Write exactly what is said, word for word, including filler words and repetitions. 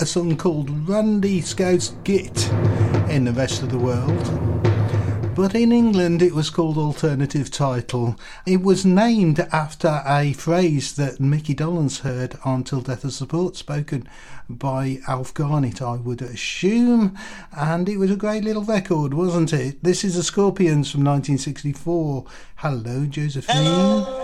a song called Randy Scouse Git in the rest of the world. But in England it was called Alternative Title. It was named after a phrase that Mickey Dolenz heard on Till Death Us Support, spoken by Alf Garnett, I would assume. And it was a great little record, wasn't it? This is the Scorpions from nineteen sixty-four. Hello, Josephine. Hello.